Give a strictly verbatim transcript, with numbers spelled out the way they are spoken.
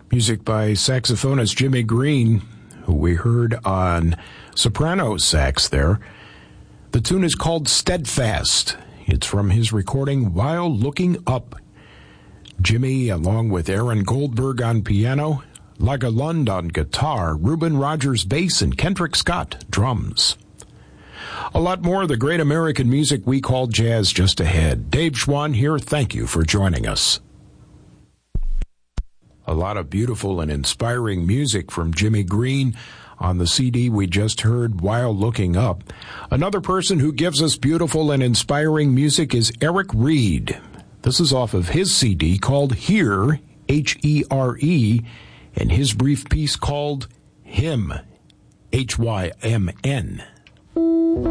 Music by saxophonist Jimmy Green, who we heard on soprano sax there. The tune is called Steadfast. It's from his recording While Looking Up. Jimmy, along with Aaron Goldberg on piano, Laga Lund on guitar, Reuben Rogers bass, and Kendrick Scott drums. A lot more of the great American music we call jazz just ahead. Dave Schwann here. Thank you for joining us. A lot of beautiful and inspiring music from Jimmy Green on the C D we just heard, While Looking Up. Another person who gives us beautiful and inspiring music is Eric Reed. This is off of his C D called Here, H E R E, and his brief piece called Hymn, H Y M N.